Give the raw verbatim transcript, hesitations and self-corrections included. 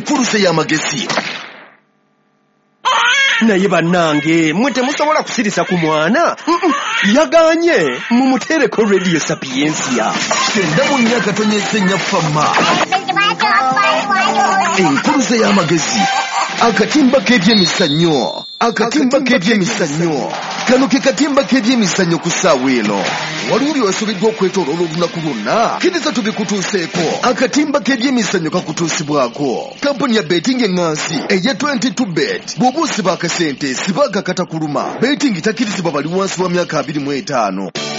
enkuluse y'amagezi. Naye bannange mwe temusobola kusirisa ku mwana yaganye mumutereko Radio Sapiensia kyenda mu nnya katonyeza ennya famma enkuluse y'amagezi akatimba k'ebyemizannyo akatimba k'ebyemizannyo kano ke katimba k'ebyemizannyo ku ssaawa eno waliwo bye wasubiddwa okwetooloola olunaku lwonna kiriza tubikutuuseeko akatimba k'ebyemizannyo kakutuusibwako kampuni ya betingi eŋŋansi eya twenty-two bet bw'oba osiba akasente siba akakata kuluma betingi takirizibwa bali wansi wa myaka abiri mu etaano.